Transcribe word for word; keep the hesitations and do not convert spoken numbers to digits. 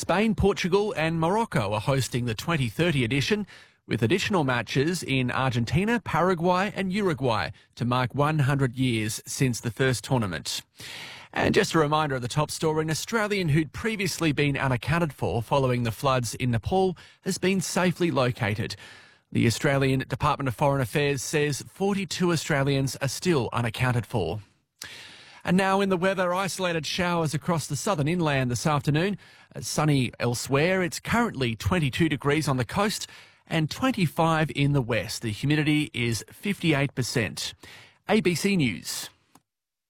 Spain, Portugal and Morocco are hosting the twenty thirty edition, with additional matches in Argentina, Paraguay and Uruguay to mark one hundred years since the first tournament. And just a reminder of the top story, an Australian who'd previously been unaccounted for following the floods in Nepal has been safely located. The Australian Department of Foreign Affairs says forty-two Australians are still unaccounted for. And now in the weather, isolated showers across the southern inland this afternoon. Sunny elsewhere. It's currently twenty-two degrees on the coast and twenty-five in the west. The humidity is fifty-eight percent. A B C News.